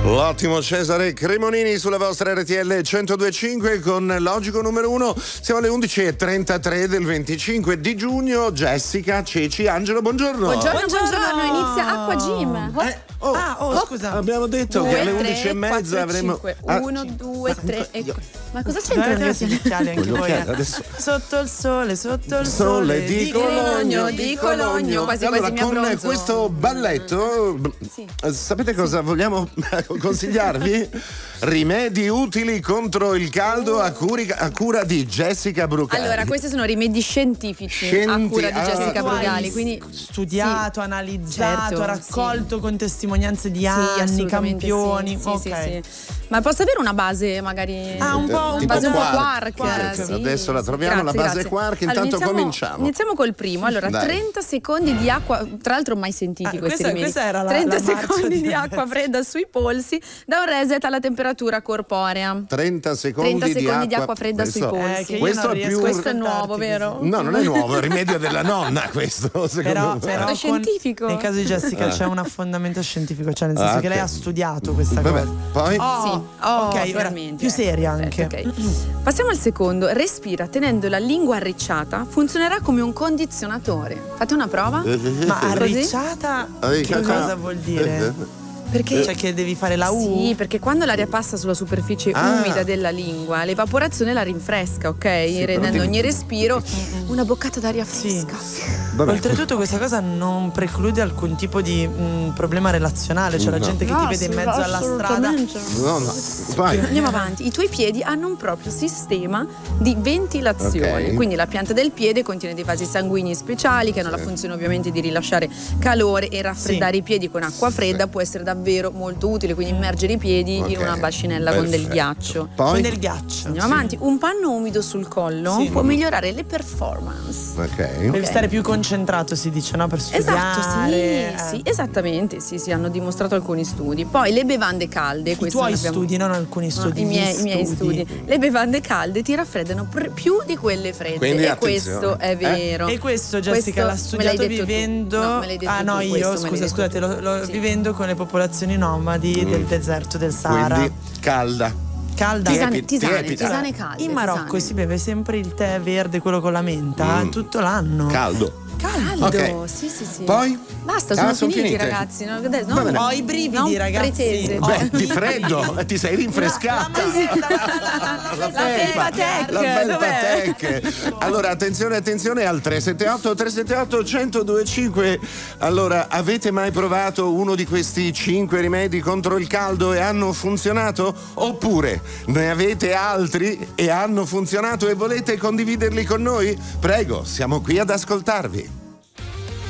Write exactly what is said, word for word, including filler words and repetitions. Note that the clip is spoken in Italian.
Ottimo Cesare Cremonini sulla vostra R T L centodue e cinque con Logico numero uno. Siamo alle undici e trentatré del venticinque di giugno. Jessica, Ceci, Angelo, buongiorno. Buongiorno, buongiorno, Buongiorno. inizia Acqua Gym. Oh. Eh, oh, Ah, oh, oh, scusa. Abbiamo detto Due, che alle tre, undici e mezza quattro, avremo. cinque. Ah, Uno, due, tre e. Ma cosa Dovete c'entra il mio avere gli occhiali anche Con gli voi. occhiali, eh. adesso- Sotto il sole, sotto il Sole sole di Cologno, di Cologno, quasi allora, quasi mi con abbronzo. questo balletto, Sì. eh, sapete cosa vogliamo consigliarvi? Rimedi utili contro il caldo a, curi- a cura di Jessica Brucali. Allora, questi sono rimedi scientifici Scienti- a cura di ah. Jessica Tu hai Brugali. Quindi studiato, sì, analizzato, certo, raccolto sì. con testimonianze di Sì, anni, assolutamente campioni. sì, ok. sì, sì, sì. Ma posso avere una base magari Ah, un po' una tipo base un po' quark. quark, Quark. sì, Adesso la sì. troviamo, la Grazie, base grazie. quark, Allora, intanto iniziamo- cominciamo. Iniziamo col primo. Allora, Dai. trenta secondi di acqua, tra l'altro mai sentiti Ah, questi questa- rimedi. questa era la- trenta la marcia secondi di di acqua fredda sui polsi da un reset alla temperatura corporea. trenta secondi, trenta secondi di acqua, fredda sui questo- polsi. Eh, che io Questo non è riesco più- a Questo è ascoltarti nuovo, vero? così. No, non è nuovo, è il rimedio della nonna questo, secondo Però, me. però È con- scientifico. nel caso di Jessica c'è un affondamento scientifico, cioè nel senso Ah, che lei ok. ha studiato questa Vabbè, cosa. poi? Oh, Sì. Oh, ok, ora finalmente, più seria ecco, anche. perfetto, ok. Passiamo al secondo. Respira tenendo la lingua arricciata. Funzionerà come un condizionatore. Fate una prova. Ma Così? arricciata Eh, che eh, cosa eh, vuol dire? eh, Perché Cioè che devi fare la U? Sì, perché quando l'aria passa sulla superficie Ah. umida della lingua, l'evaporazione la rinfresca, ok? Rendendo però ti- ogni respiro una boccata d'aria Sì. fresca. Vabbè. Oltretutto questa cosa non preclude alcun tipo di mh, problema relazionale, cioè la No. gente che No, ti vede in mezzo alla strada. assolutamente. No, no, vai. Andiamo avanti. I tuoi piedi hanno un proprio sistema di ventilazione. Ok. Quindi la pianta del piede contiene dei vasi sanguigni speciali che hanno la funzione ovviamente di rilasciare calore e raffreddare Sì. i piedi con acqua fredda può essere davvero molto utile. Quindi immergere i piedi Ok. in una bacinella con del Perfetto. ghiaccio. Poi? Con del ghiaccio. Andiamo avanti. Un panno umido sul collo Sì. può migliorare le performance. Ok. Devi Ok. stare più concentrato, si dice, no? Per studiare. Esatto, sì, eh. sì, esattamente, sì, sì, hanno dimostrato alcuni studi. Poi le bevande calde, I questo tuoi ne abbiamo- studi, non alcuni No, studi. i, gli miei, i miei studi. Le bevande calde ti raffreddano pr- più di quelle fredde. Quindi e attenzione. questo è Eh? vero. E questo Jessica l'ha Questo me l'hai studiato detto tu. vivendo. No, me l'hai detto ah no, tu, io questo me l'hai scusa, detto scusate, tu. lo, lo- Sì. vivendo con le popolazioni nomadi del deserto del Sahara. Quindi calda. Calda. Ti Tisane, epi- tisane, ti epita. tisane calde. In Marocco tisane. si beve sempre il tè verde, quello con la menta, Mm. tutto l'anno. Caldo. Caldo, Ok. sì, sì, sì. Poi? Basta, Ah, sono son finiti, finite. ragazzi. No, adesso- Va bene. Ho i brividi, non ragazzi. pretese. Ho Beh, i di brividi. freddo, ti sei rinfrescata. La menta, la- La felpa tech, la felpa dov'è? tech. Allora, attenzione, attenzione al tre sette otto tre sette otto uno zero due cinque. Allora, avete mai provato uno di questi cinque rimedi contro il caldo e hanno funzionato? Oppure ne avete altri e hanno funzionato e volete condividerli con noi? Prego, siamo qui ad ascoltarvi.